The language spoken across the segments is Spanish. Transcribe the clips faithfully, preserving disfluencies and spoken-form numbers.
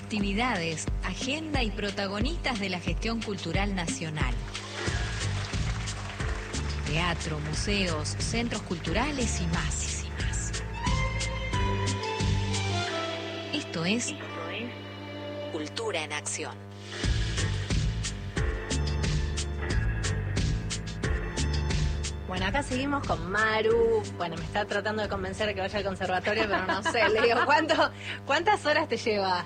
actividades, agenda y protagonistas de la gestión cultural nacional. Teatro, museos, centros culturales y más, y más. Esto es Cultura en Acción. Bueno, acá seguimos con Maru. Bueno, me está tratando de convencer de que vaya al conservatorio, pero no sé. Le digo, ¿cuánto, ¿cuántas horas te lleva?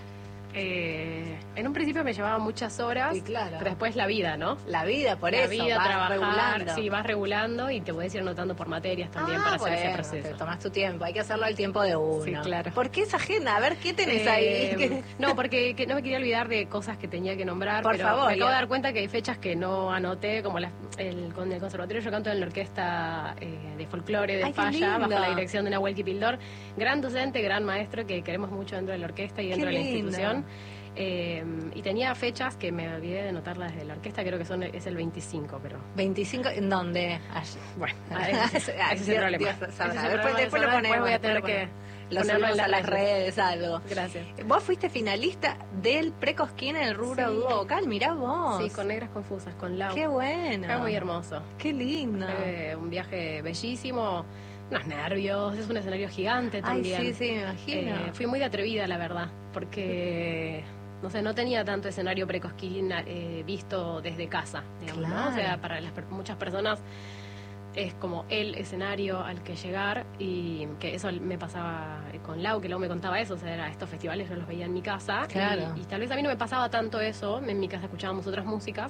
Eh, en un principio me llevaba muchas horas, Sí, claro. pero después la vida, ¿no? La vida, por la eso, vida, vas trabajar, regulando. sí, vas regulando y te puedes ir anotando por materias también Ah, para hacer bueno, ese proceso. te tomás tu tiempo, hay que hacerlo al tiempo de uno. Sí, claro. ¿Por qué esa agenda? A ver, ¿qué tenés Eh, ahí? No, porque que no me quería olvidar de cosas que tenía que nombrar, Por pero favor, me acabo ya. de dar cuenta que hay fechas que no anoté, como las, el, con el conservatorio yo canto en la orquesta eh, de folclore de Ay, qué Falla, bajo lindo. la dirección de Nahuel Kipildor, gran docente, gran maestro que queremos mucho dentro de la orquesta y dentro Qué de la lindo. institución. Eh, y tenía fechas que me olvidé de anotarlas desde la orquesta, creo que son es el veinticinco, pero ¿veinticinco? ¿En dónde? Allí. bueno, Ah, ese, ese es el problema. Dios Ese sabrá. es el Después, problema, después lo después ponemos. voy a tener después que lo ponerlo subimos en a las redes. redes, algo. Gracias. Vos fuiste finalista del Precosquín en el rubro Sí. dúo vocal, mirá vos. Sí, con Negras Confusas, con Lau. Qué bueno. Fue muy hermoso. Qué lindo. Fue un viaje bellísimo, unos nervios, es un escenario gigante también. Ay, sí, sí, me imagino. Eh, fui muy atrevida, la verdad, porque, no sé, no tenía tanto escenario Precosquín eh, visto desde casa, digamos, ¿no? O sea, Claro. para las, per- muchas personas es como el escenario al que llegar, y que eso me pasaba con Lau, que Lau me contaba eso, o sea, era, estos festivales yo los veía en mi casa, Claro. y, y tal vez a mí no me pasaba tanto eso, en mi casa escuchábamos otras músicas,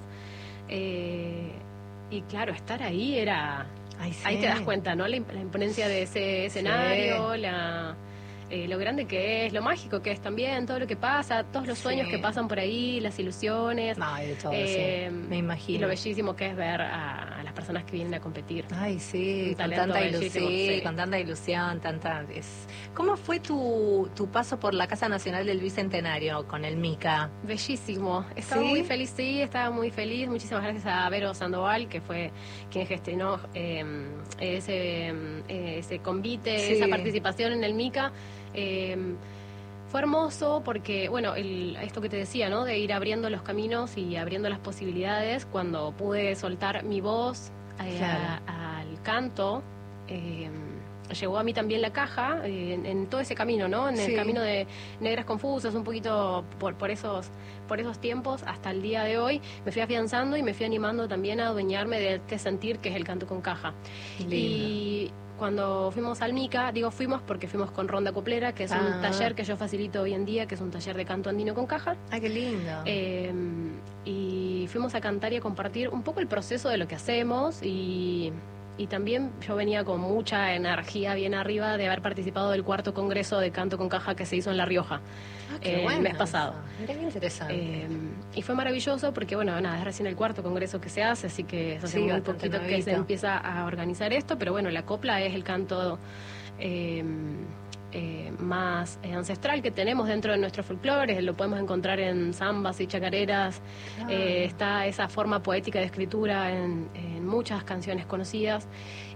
eh, y claro, estar ahí era... Ay, sí. Ahí te das cuenta, ¿no? La, imp- la imponencia de ese escenario, la, eh, lo grande que es, lo mágico que es también, todo lo que pasa, todos los sueños Sí. que pasan por ahí, las ilusiones. No, hay de todo, eh, sí. Me imagino. Y lo bellísimo que es ver a, a las personas que vienen a competir. Ay, sí, Un con talento tanta bellísimo, ilusión, sí. con tanta ilusión, tanta... Es... ¿Cómo fue tu, tu paso por la Casa Nacional del Bicentenario con el Mica? Bellísimo. Estaba ¿Sí? muy feliz, sí, estaba muy feliz. Muchísimas gracias a Vero Sandoval, que fue quien gestionó eh, ese, eh, ese convite, Sí. esa participación en el Mica. Eh, fue hermoso porque, bueno, el, esto que te decía, ¿no? De ir abriendo los caminos y abriendo las posibilidades, cuando pude soltar mi voz eh, Claro. a- al canto. Eh, llegó a mí también la caja, eh, en, en todo ese camino, ¿no? En Sí. el camino de Negras Confusas, un poquito por, por esos por esos tiempos hasta el día de hoy, me fui afianzando y me fui animando también a adueñarme de este sentir que es el canto con caja. Lindo. Y cuando fuimos al Mica, digo fuimos porque fuimos con Ronda Coplera, que es Ah. un taller que yo facilito hoy en día, que es un taller de canto andino con caja. Ay, qué lindo. Eh, y fuimos a cantar y a compartir un poco el proceso de lo que hacemos, y, y también yo venía con mucha energía bien arriba de haber participado del cuarto congreso de canto con caja que se hizo en La Rioja Ah, qué el bueno mes pasado. eso. Mirá qué interesante. Eh, y fue maravilloso porque, bueno, nada, es recién el cuarto congreso que se hace, así que eso hace Sí, muy bastante poquito que nuevito. se empieza a organizar esto, pero bueno, la copla es el canto eh, eh, más eh, ancestral que tenemos dentro de nuestro folclore, lo podemos encontrar en zambas y chacareras, Claro. eh, está esa forma poética de escritura en, en muchas canciones conocidas,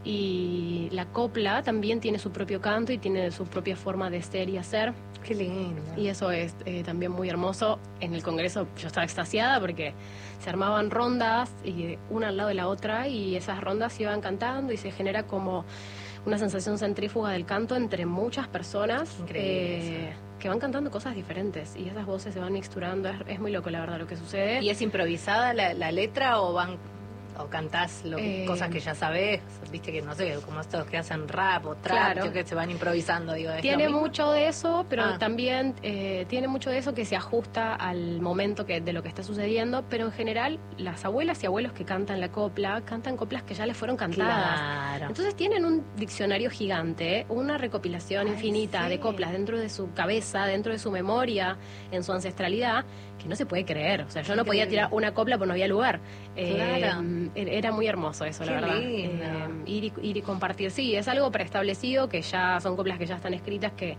y la copla también tiene su propio canto y tiene su propia forma de ser y hacer. Qué lindo. Y eso es eh, también muy hermoso. En el Congreso yo estaba extasiada porque se armaban rondas y una al lado de la otra, y esas rondas se iban cantando y se genera como una sensación centrífuga del canto entre muchas personas Increíble eh, que van cantando cosas diferentes, y esas voces se van mixturando. Es, es muy loco, la verdad, lo que sucede. ¿Y es improvisada la, la letra o van o cantás lo que- Eh, cosas que ya sabés? Viste que no sé, como estos que hacen rap o trap, Claro. yo que se van improvisando, digo. ¿es Tiene lo mismo? mucho de eso, pero Ah. también eh, tiene mucho de eso que se ajusta al momento que, de lo que está sucediendo, pero en general las abuelas y abuelos que cantan la copla, cantan coplas que ya les fueron cantadas. Claro. Entonces tienen un diccionario gigante, una recopilación Ay, infinita sí. de coplas dentro de su cabeza, dentro de su memoria, en su ancestralidad, que no se puede creer. O sea, yo no podía Increíble. tirar una copla porque no había lugar. Claro. Eh, era muy hermoso eso, Qué la verdad. lindo. Eh, ir, y, ir y compartir. Sí, es algo preestablecido, que ya son coplas que ya están escritas, que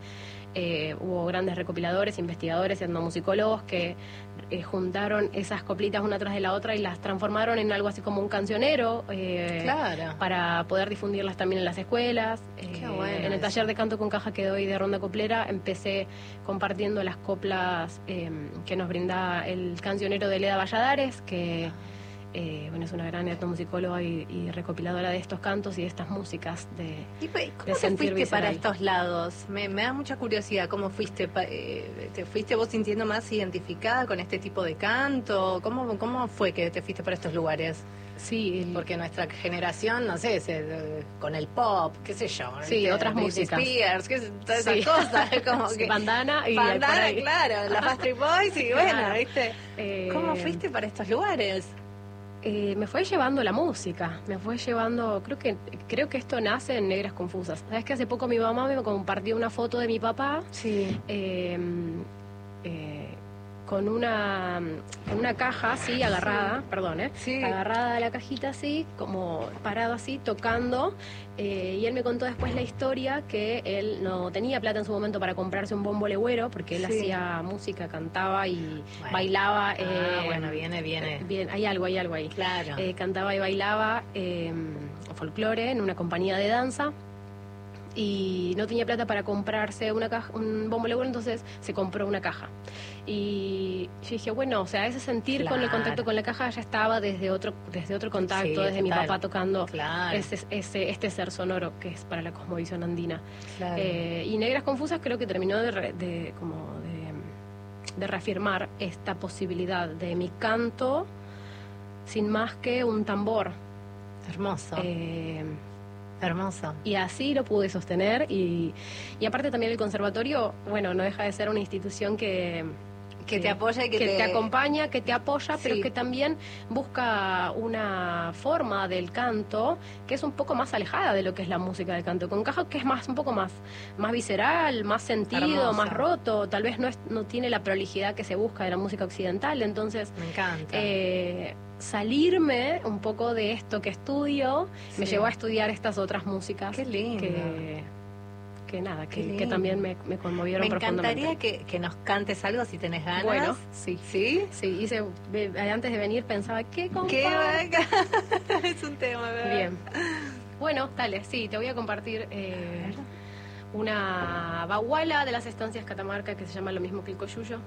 eh, hubo grandes recopiladores, investigadores, etnomusicólogos que eh, juntaron esas coplitas una tras de la otra y las transformaron en algo así como un cancionero, eh, Claro. para poder difundirlas también en las escuelas. Qué Eh, bueno en el eso. taller de canto con caja que doy de Ronda Coplera empecé compartiendo las coplas eh, que nos brinda el cancionero de Leda Valladares, que eh, bueno, es una gran etnomusicóloga y, y recopiladora de estos cantos y de estas músicas de, ¿Y pe- cómo de te sentir fuiste para visceral. estos lados? Me, me da mucha curiosidad. ¿Cómo fuiste? pa- eh, ¿Te fuiste vos sintiendo más identificada con este tipo de canto? ¿Cómo, cómo fue que te fuiste para estos lugares? Sí, el- Porque nuestra generación, no sé, se- eh, con el pop, qué sé yo. Sí, ¿viste? otras Britney músicas. Spears, qué sé, todas Sí. esas cosas. Como que, bandana y por bandana, ahí. claro, las Backstreet Boys y bueno, Claro. ¿viste? Eh, ¿Cómo fuiste para estos lugares? Eh, me fue llevando la música, me fue llevando, creo que creo que esto nace en Negras Confusas. Sabes que hace poco mi mamá me compartió una foto de mi papá Sí. eh, eh, con una con una caja así agarrada, perdón, eh, Sí. agarrada a la cajita así, como parado así, tocando. Eh, y él me contó después la historia que él no tenía plata en su momento para comprarse un bombo legüero, porque él Sí. hacía música, cantaba y Bueno. bailaba. Ah, eh, bueno, viene, viene. Bien, hay algo, hay algo ahí. Claro. Eh, cantaba y bailaba eh, folclore en una compañía de danza y no tenía plata para comprarse una caja, un bombo legüero, entonces se compró una caja. Y yo dije, bueno, o sea, ese sentir con el Claro. contacto con la caja ya estaba desde otro desde otro contacto, Sí, desde mi total. papá tocando Claro. ese, ese, este ser sonoro que es para la cosmovisión andina. Claro. Eh, y Negras Confusas creo que terminó de, re- de como de, de reafirmar esta posibilidad de mi canto sin más que un tambor. Hermoso. Eh, Hermoso. y así lo pude sostener y, y aparte también el conservatorio, bueno, no deja de ser una institución que Que te apoya y que te... te- acompaña, que te apoya, Sí. pero que también busca una forma del canto que es un poco más alejada de lo que es la música del canto con caja, que es más un poco más más visceral, más sentido, Hermoso. más roto, tal vez no es, no tiene la prolijidad que se busca de la música occidental, entonces Me encanta. eh, salirme un poco de esto que estudio me Sí. llevó a estudiar estas otras músicas Qué lindo. que, que nada, Qué que, que lindo. también me, me conmovieron Me profundamente. encantaría que, que nos cantes algo si tenés ganas. Bueno, sí. ¿Sí? Sí, hice, ve- antes de venir pensaba, ¿qué compa? Qué bacán. Es un tema, ¿verdad? Bien. Bueno, dale, sí, te voy a compartir eh, una baguala de las estancias Catamarca que se llama lo mismo que el coyuyo.